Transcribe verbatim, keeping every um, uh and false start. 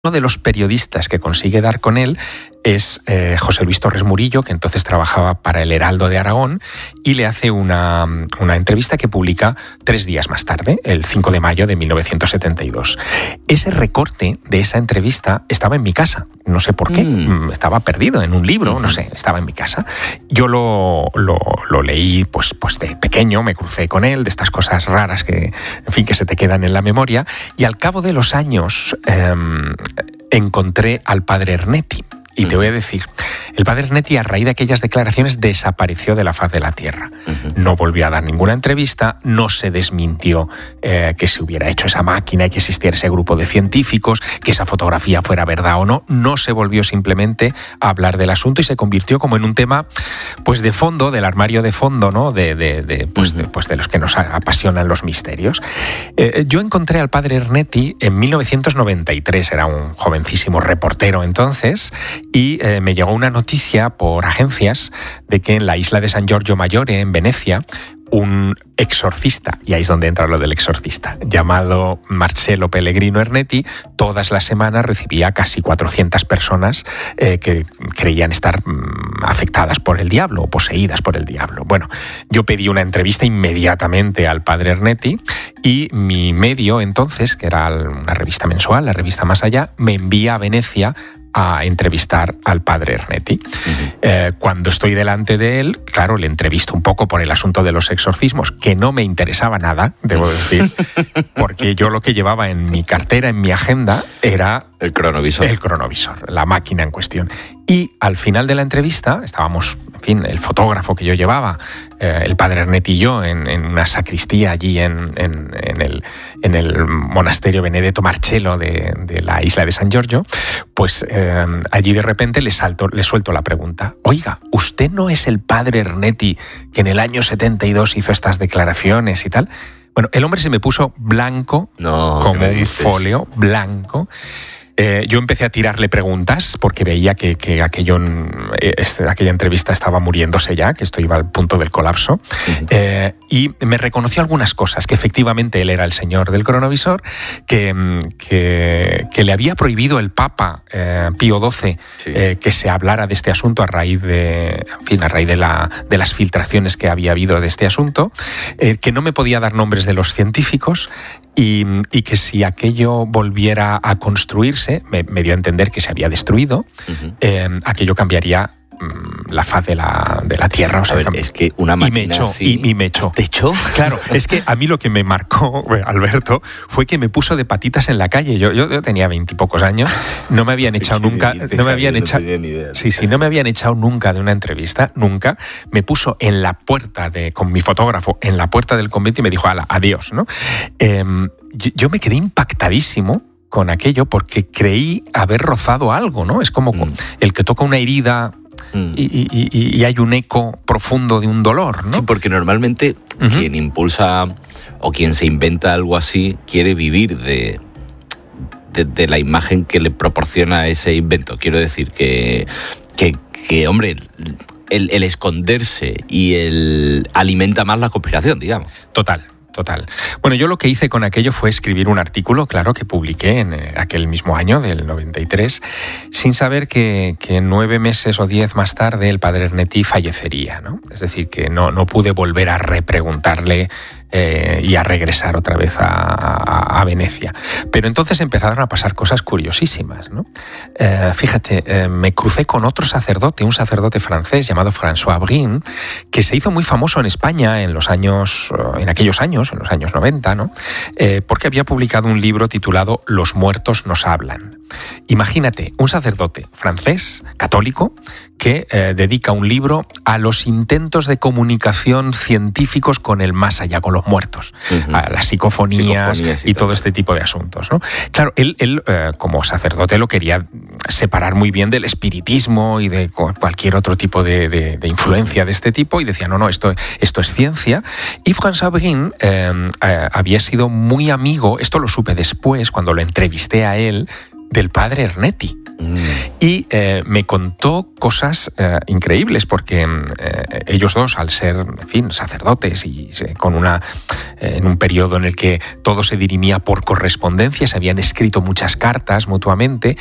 Uno de los periodistas que consigue dar con él es eh, José Luis Torres Murillo, que entonces trabajaba para El Heraldo de Aragón, y le hace una, una entrevista que publica tres días más tarde, el cinco de mayo de mil novecientos setenta y dos. Ese recorte de esa entrevista estaba en mi casa, no sé por qué, mm. estaba perdido en un libro, no sé, estaba en mi casa. Yo lo, lo, lo leí pues, pues de pequeño, me crucé con él, de estas cosas raras que, en fin, que se te quedan en la memoria, y al cabo de los años eh, encontré al padre Ernetti. Y te voy a decir, el padre Ernetti, a raíz de aquellas declaraciones, desapareció de la faz de la tierra. Uh-huh. No volvió a dar ninguna entrevista, no se desmintió eh, que se hubiera hecho esa máquina y que existiera ese grupo de científicos, que esa fotografía fuera verdad o no. No se volvió simplemente a hablar del asunto y se convirtió como en un tema pues de fondo, del armario de fondo, ¿no? De, de, de, pues, uh-huh. de, pues de los que nos apasionan los misterios. Eh, yo encontré al padre Ernetti en mil novecientos noventa y tres, era un jovencísimo reportero entonces, y eh, me llegó una noticia por agencias de que en la isla de San Giorgio Maggiore, en Venecia, un exorcista, y ahí es donde entra lo del exorcista, llamado Marcello Pellegrino Ernetti, todas las semanas recibía casi cuatrocientas personas eh, que creían estar mm, afectadas por el diablo o poseídas por el diablo. Bueno, yo pedí una entrevista inmediatamente al padre Ernetti y mi medio entonces, que era una revista mensual, la revista Más Allá, me envía a Venecia a entrevistar al padre Ernetti. Uh-huh. Eh, cuando estoy delante de él, claro, le entrevisto un poco por el asunto de los exorcismos, que no me interesaba nada, debo decir, porque yo lo que llevaba en mi cartera, en mi agenda, era el cronovisor. El cronovisor, la máquina en cuestión. Y al final de la entrevista, estábamos, en fin, el fotógrafo que yo llevaba, eh, el padre Ernetti y yo, en, en una sacristía allí en, en, en, el, en el monasterio Benedetto Marcello de, de la isla de San Giorgio, pues eh, allí de repente le, salto, le suelto la pregunta: oiga, ¿usted no es el padre Ernetti que en el año setenta y dos hizo estas declaraciones y tal? Bueno, el hombre se me puso blanco, no, como un folio, blanco. Eh, yo empecé a tirarle preguntas porque veía que, que aquello, este, aquella entrevista estaba muriéndose ya, que esto iba al punto del colapso. Uh-huh. Eh, y me reconoció algunas cosas, que efectivamente él era el señor del cronovisor, que, que, que le había prohibido el Papa eh, Pío doce sí. eh, que se hablara de este asunto a raíz de, en fin, a raíz de, la, de las filtraciones que había habido de este asunto, eh, que no me podía dar nombres de los científicos. Y, y que si aquello volviera a construirse, me, me dio a entender que se había destruido, uh-huh. eh, aquello cambiaría mmm, la faz de la, de la Tierra. O sea, a ver, es que una máquina y me echó, así... y, y me echó. ¿Te echó? Claro, es que a mí lo que me marcó, Alberto, fue que me puso de patitas en la calle. Yo, yo, yo tenía veintipocos años, no me habían echado nunca... No me habían echado... Sí, sí, no me habían echado nunca de una entrevista, nunca. Me puso en la puerta, de con mi fotógrafo, en la puerta del convento y me dijo, ala, adiós, ¿no? Eh, yo, yo me quedé impactadísimo con aquello porque creí haber rozado algo, ¿no? Es como mm. el que toca una herida... Mm. Y, y, y, y hay un eco profundo de un dolor, ¿no? Sí, porque normalmente uh-huh. quien impulsa o quien se inventa algo así quiere vivir de, de, de la imagen que le proporciona ese invento. Quiero decir que, que, que hombre, el, el esconderse y el alimenta más la conspiración, digamos. Total. Total. Bueno, yo lo que hice con aquello fue escribir un artículo, claro, que publiqué en aquel mismo año, del noventa y tres, sin saber que, que nueve meses o diez más tarde el padre Ernetti fallecería, ¿no? Es decir, que no, no pude volver a repreguntarle eh, y a regresar otra vez a, a, a Venecia. Pero entonces empezaron a pasar cosas curiosísimas, ¿no? Eh, fíjate, eh, me crucé con otro sacerdote, un sacerdote francés llamado François Brin, que se hizo muy famoso en España en los años, en aquellos años, en los años noventa, ¿no? Eh, porque había publicado un libro titulado Los muertos nos hablan. Imagínate, un sacerdote francés, católico, que eh, dedica un libro a los intentos de comunicación científicos con el más allá, con los muertos, uh-huh. a las psicofonías, psicofonías y, y todo este tipo de asuntos, ¿no? Claro, él, él eh, como sacerdote lo quería separar muy bien del espiritismo y de cualquier otro tipo de, de, de influencia de este tipo, y decía, no, no, esto, esto es ciencia. Y François Brin eh, eh, había sido muy amigo, esto lo supe después, cuando lo entrevisté a él, del padre Ernetti. Mm. Y eh, me contó cosas eh, increíbles, porque eh, ellos dos, al ser, en fin, sacerdotes y eh, con una eh, en un periodo en el que todo se dirimía por correspondencia, se habían escrito muchas cartas mutuamente,